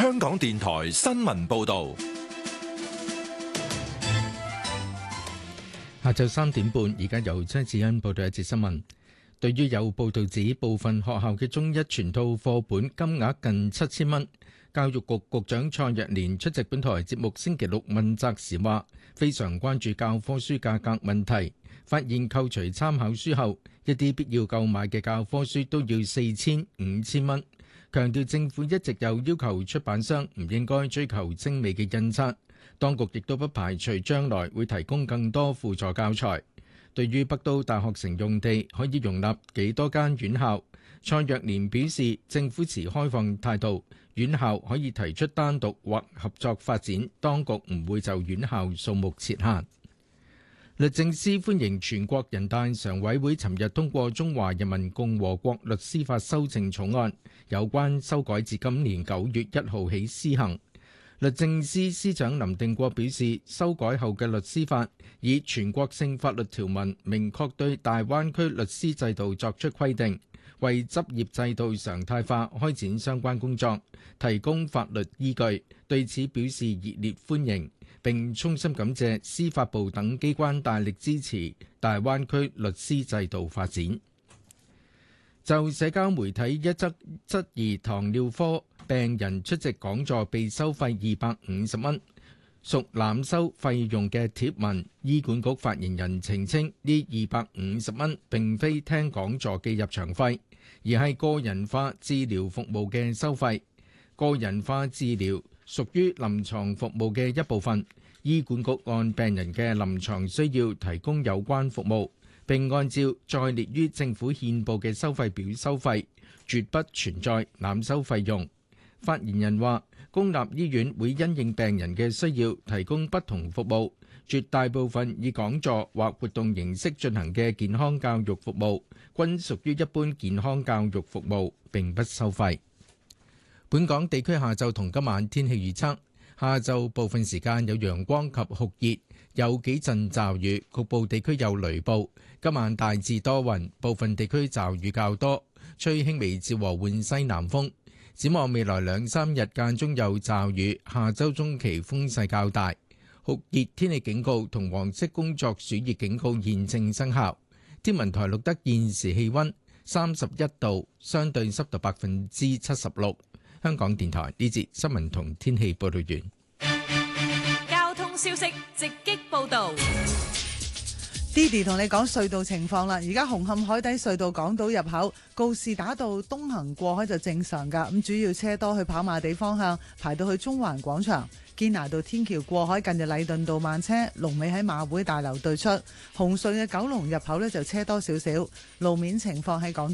香港電台新聞報道。 下晝3點半，而家由張智恩報道一節新聞。對於有報道指部分學校嘅中一全套課本金額近7000蚊，教育局局長蔡若蓮出席本台節目星期六問責時話，非常關注教科書價格問題，發現扣除參考書後，一啲必要購買嘅教科書都要4000、5000蚊。強調政府一直有要求出版商唔應該追求精美嘅印刷，當局亦都不排除將來會提供更多輔助教材。對於北都大學城用地可以容納幾多間院校，蔡若蓮表示政府持開放態度，院校可以提出單獨或合作發展，當局唔會就院校數目設限。律政司歡迎全國人大常委會尋日通過《中華人民共和國律師法》修正草案，有關修改自今年9月1號起施行。律政司司長林定國表示，修改後嘅律師法以全國性法律條文明確對大灣區律師制度作出規定，為執業制度常態化開展相關工作提供法律依據，對此表示熱烈歡迎，並衷心感謝司法部等機關大力支持大灣區律師制度發展。就社交媒體一則質疑糖尿科病人出席講座被收費250蚊，屬濫收費用嘅貼文，醫管局發言人澄清，呢250蚊並非聽講座嘅入場費，而係個人化治療服務嘅收費。個人化治療屬於臨床服務嘅一部分，醫管局按病人嘅臨床需要提供有關服務，並按照載列於政府憲報嘅收費表收費，絕不存在濫收費用。發言人話，公立醫院會因應病人嘅需要提供不同服務，絕大部分以講座或活動形式進行嘅健康教育服務，均屬於一般健康教育服務，並不收費。本港地區下晝同今晚天氣預測，下晝部分時間有陽光及酷熱，有幾陣驟雨，局部地區有雷暴。今晚大致多雲，部分地區驟雨較多，吹輕微至和緩西南風。展望未來2-3日間中有驟雨，下周中期風勢較大，酷熱天氣警告同黃色工作暑熱警告現正生效。天文台錄得現時氣溫31度，相對濕度76%。香港電台呢節新聞同天氣報道完。 交通消息直擊報道。 Didi 同你講隧道情況啦，而家紅磡海底隧道港島入口告士打道東行過海就正常噶，咁主要車多去跑馬地方向，排到去中環廣場。堅拿道天橋過海近日禮頓道慢車，龍尾喺馬會大樓對出。紅隧嘅九龍入口呢就車多少少，路面情況喺港